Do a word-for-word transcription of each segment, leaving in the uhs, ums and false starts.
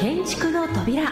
建築の扉。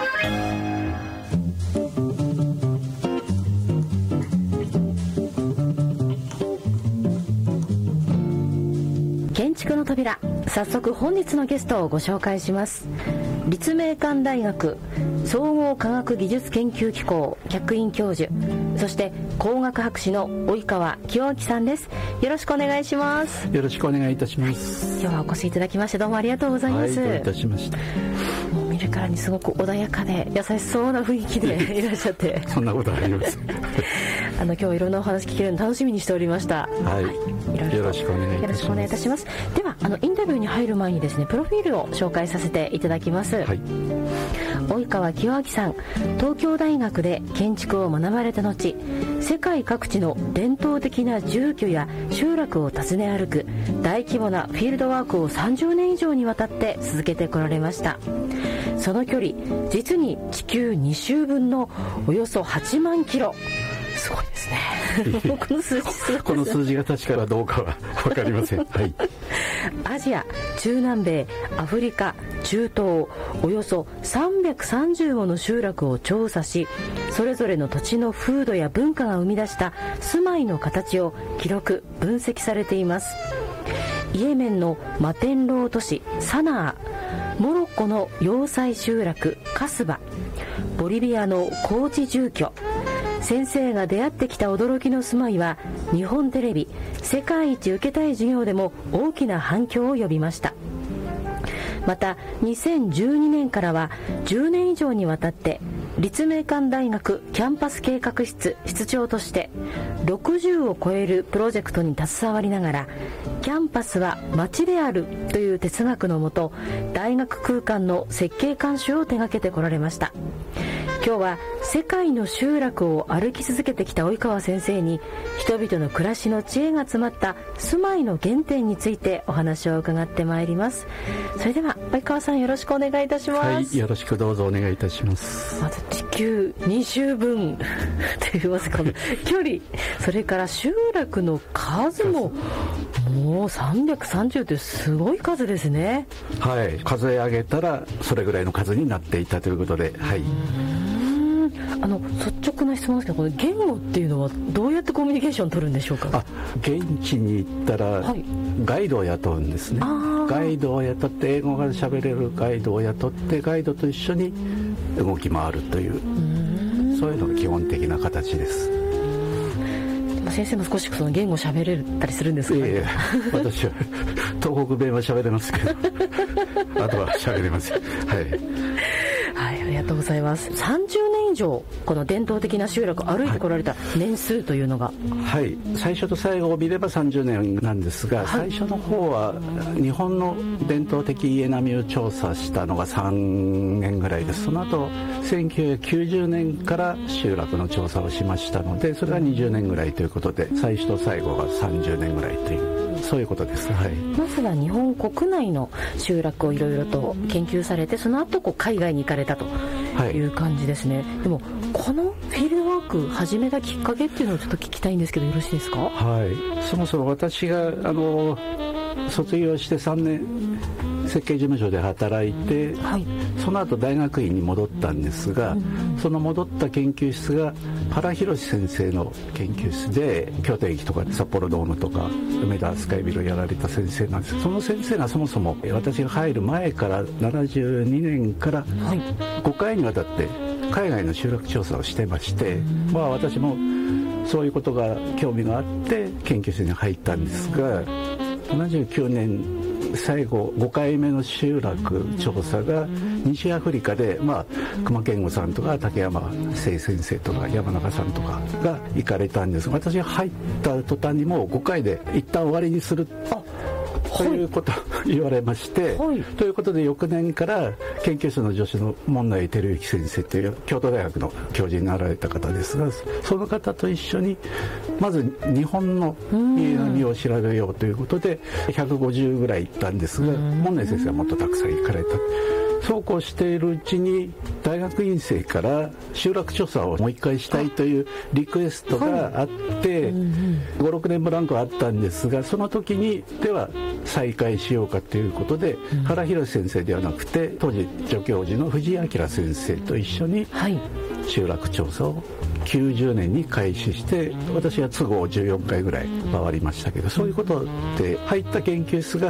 建築の扉、早速本日のゲストをご紹介します。立命館大学総合科学技術研究機構客員教授、そして工学博士の及川清明さんです。よろしくお願いします。 よろしくお願いいたします。 今日はお越しいただきましてどうもありがとうございます。 はい、どういたしました。 もう見るからにすごく穏やかで優しそうな雰囲気でいらっしゃってそんなことありますあの今日はいろんなお話聞けるの楽しみにしておりました。 はい、はい、よろしくお願いいたします。 よろしくお願いいたします。ではあのインタビューに入る前にですね、プロフィールを紹介させていただきます。はい、及川清明さん、東京大学で建築を学ばれた後、世界各地の伝統的な住居や集落を訪ね歩く大規模なフィールドワークをさんじゅうねん以上にわたって続けてこられました。その距離実に地球に周分のおよそはちまんキロ。すごいですねこの数字すごいですね。 この数字が確かかどうかは分かりません、はい、 アジア、中南米、アフリカ、中東、およそさんびゃくさんじゅうもの集落を調査し、それぞれの土地の風土や文化が生み出した住まいの形を記録分析されています。イエメンの摩天楼都市サナー、モロッコの要塞集落カスバ、ボリビアの高地住居、先生が出会ってきた驚きの住まいは日本テレビ世界一受けたい授業でも大きな反響を呼びました。またにせんじゅうにねんからはじゅうねん以上にわたって立命館大学キャンパス計画室室長としてろくじゅうを超えるプロジェクトに携わりながら、キャンパスは街であるという哲学のもと、大学空間の設計監修を手掛けてこられました。今日は世界の集落を歩き続けてきた及川先生に、人々の暮らしの知恵が詰まった住まいの原点についてお話を伺ってまいります。それでは及川さん、よろしくお願いいたします。 はい、よろしくどうぞお願いいたします。 まず地球に周分と言いますか、距離、それから集落の数ももうさんびゃくさんじゅうってすごい数ですね。 はい、数え上げたらそれぐらいの数になっていたということで、はい。 あの率直な質問ですけど、この言語っていうのはどうやってコミュニケーションを取るんでしょうか。 あ、現地に行ったら、はい、ガイドを雇うんですね。ガイドを雇って、英語が喋れるガイドを雇って、ガイドと一緒に動き回るという、うそういうのが基本的な形です。 先生も少しその言語喋れたりするんですか。 いやいや、私は東北弁は喋れますけどあとは喋れません。はい、 はい、ありがとうございます。さんじゅうねん以上この伝統的な集落を歩いてこられた年数というのが、 はい、はい、最初と最後を見ればさんじゅうねんなんですが、はい、最初の方は日本の伝統的家並みを調査したのがさんねんぐらいです。その後せんきゅうひゃくきゅうじゅうねんから集落の調査をしましたので、それがにじゅうねんぐらいということで、最初と最後がさんじゅうねんぐらいという、そういうことです。はい、 まずは日本国内の集落をいろいろと研究されて、その後こう海外に行かれたという感じですね。はい、でもこのフィールドワーク始めたきっかけっていうのをちょっと聞きたいんですけど、よろしいですか。 はい、そもそも私があの卒業してさんねん設計事務所で働いて、はい、その後大学院に戻ったんですが、うん、その戻った研究室が原宏先生の研究室で、京都駅とか札幌ドームとか梅田スカイビルをやられた先生なんです。その先生がそもそも私が入る前からななじゅうにねんからごかいにわたって海外の集落調査をしてまして、まあ、私もそういうことが興味があって研究室に入ったんですが、ななじゅうきゅうねん最後ごかいめの集落調査が西アフリカで、まあ、熊健吾さんとか竹山聖先生とか山中さんとかが行かれたんですが、私が入った途端にもうごかいで一旦終わりにするということを言われまして、はい、ということで翌年から研究室の助手の門内照之先生という京都大学の教授になられた方ですが、その方と一緒にまず日本の家並みを調べようということでひゃくごじゅうぐらい行ったんですが、門内先生はもっとたくさん行かれた。 そうこうしているうちに大学院生から集落調査をもう一回したいというリクエストがあって、ごろくねんブランクはあったんですが、その時にでは再開しようかということで、うん、原宏先生ではなくて当時助教授の藤井明先生と一緒に集落調査をきゅうじゅうねんに開始して、私は都合じゅうよんかいぐらい回りましたけど、そういうことで入った研究室が